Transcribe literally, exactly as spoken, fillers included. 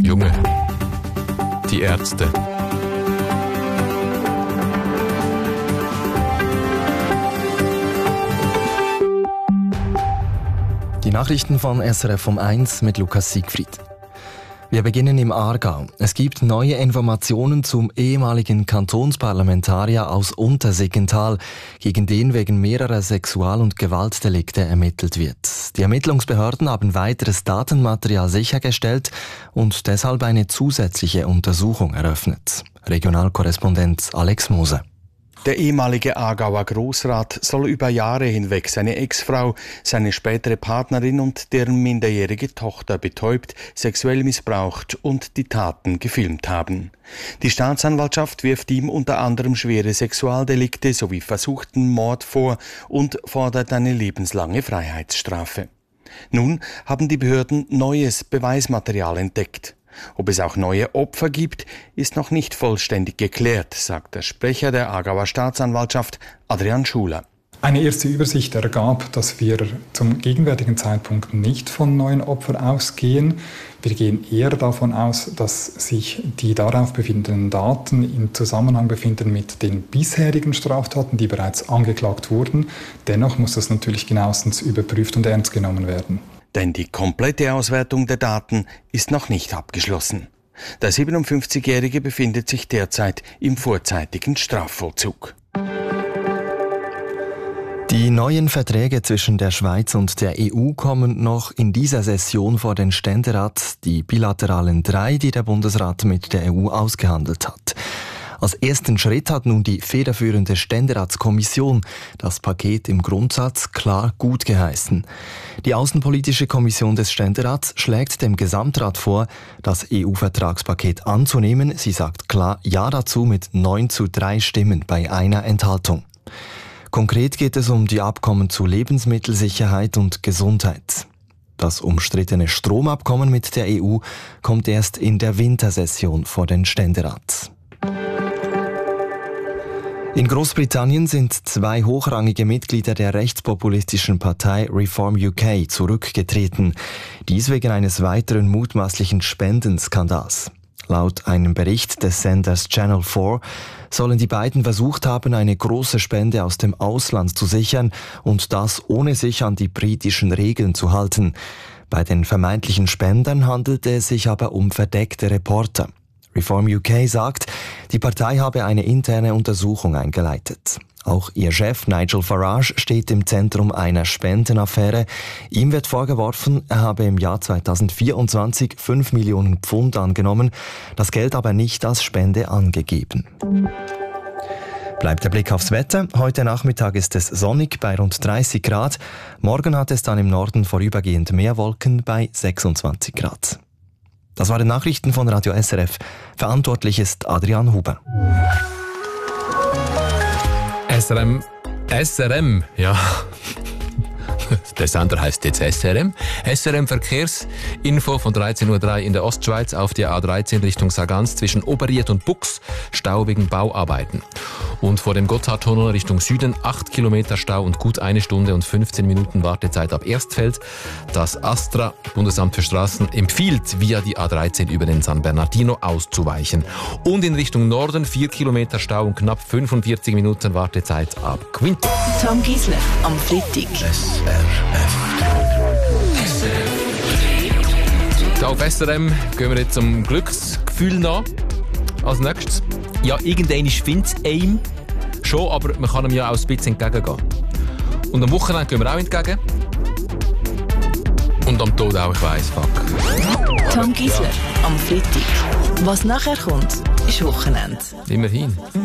Junge, die Ärzte. Die Nachrichten von S R F um eins mit Lukas Siegfried. Wir beginnen im Aargau. Es gibt neue Informationen zum ehemaligen Kantonsparlamentarier aus Untersiggenthal, gegen den wegen mehrerer Sexual- und Gewaltdelikte ermittelt wird. Die Ermittlungsbehörden haben weiteres Datenmaterial sichergestellt und deshalb eine zusätzliche Untersuchung eröffnet. Regionalkorrespondent Alex Moser. Der ehemalige Aargauer Grossrat soll über Jahre hinweg seine Ex-Frau, seine spätere Partnerin und deren minderjährige Tochter betäubt, sexuell missbraucht und die Taten gefilmt haben. Die Staatsanwaltschaft wirft ihm unter anderem schwere Sexualdelikte sowie versuchten Mord vor und fordert eine lebenslange Freiheitsstrafe. Nun haben die Behörden neues Beweismaterial entdeckt. Ob es auch neue Opfer gibt, ist noch nicht vollständig geklärt, sagt der Sprecher der Aargauer Staatsanwaltschaft, Adrian Schuler. Eine erste Übersicht ergab, dass wir zum gegenwärtigen Zeitpunkt nicht von neuen Opfern ausgehen. Wir gehen eher davon aus, dass sich die darauf befindenden Daten im Zusammenhang befinden mit den bisherigen Straftaten, die bereits angeklagt wurden. Dennoch muss das natürlich genauestens überprüft und ernst genommen werden. Denn die komplette Auswertung der Daten ist noch nicht abgeschlossen. Der siebenundfünfzigjährige befindet sich derzeit im vorzeitigen Strafvollzug. Die neuen Verträge zwischen der Schweiz und der E U kommen noch in dieser Session vor den Ständerat, die bilateralen drei, die der Bundesrat mit der E U ausgehandelt hat. Als ersten Schritt hat nun die federführende Ständeratskommission das Paket im Grundsatz klar gut geheißen. Die Außenpolitische Kommission des Ständerats schlägt dem Gesamtrat vor, das E U-Vertragspaket anzunehmen. Sie sagt klar Ja dazu mit neun zu drei Stimmen bei einer Enthaltung. Konkret geht es um die Abkommen zu Lebensmittelsicherheit und Gesundheit. Das umstrittene Stromabkommen mit der E U kommt erst in der Wintersession vor den Ständerat. In Großbritannien sind zwei hochrangige Mitglieder der rechtspopulistischen Partei Reform U K zurückgetreten. Dies wegen eines weiteren mutmaßlichen Spendenskandals. Laut einem Bericht des Senders Channel vier sollen die beiden versucht haben, eine große Spende aus dem Ausland zu sichern und das ohne sich an die britischen Regeln zu halten. Bei den vermeintlichen Spendern handelte es sich aber um verdeckte Reporter. Reform U K sagt, die Partei habe eine interne Untersuchung eingeleitet. Auch ihr Chef Nigel Farage steht im Zentrum einer Spendenaffäre. Ihm wird vorgeworfen, er habe im Jahr zweitausendvierundzwanzig fünf Millionen Pfund angenommen, das Geld aber nicht als Spende angegeben. Bleibt der Blick aufs Wetter. Heute Nachmittag ist es sonnig bei rund dreißig Grad. Morgen hat es dann im Norden vorübergehend mehr Wolken bei sechsundzwanzig Grad. Das waren Nachrichten von Radio S R F. Verantwortlich ist Adrian Huber. S R M. S R M, ja. Der Sender heißt jetzt S R M. S R M Verkehrsinfo von dreizehn Uhr drei in der Ostschweiz auf der A dreizehn Richtung Sargans zwischen Oberried und Bux, Stau wegen Bauarbeiten. Und vor dem Gotthardtunnel Richtung Süden acht Kilometer Stau und gut eine Stunde und fünfzehn Minuten Wartezeit ab Erstfeld. Das ASTRA, Bundesamt für Straßen, empfiehlt via die A dreizehn über den San Bernardino auszuweichen. Und in Richtung Norden vier Kilometer Stau und knapp fünfundvierzig Minuten Wartezeit ab Quinto. Tom Giesler am Freitag. S R F. Da auf S R M gehen wir jetzt zum Glücksgefühl nach. Als nächstes. Ja, irgendwann findet es einem schon, aber man kann ihm ja auch ein bisschen entgegengehen. Und am Wochenende gehen wir auch entgegen. Und am Tod auch, ich weiss, fuck. Tom Giesler am Freitag. Was nachher kommt, ist Wochenende. Immerhin.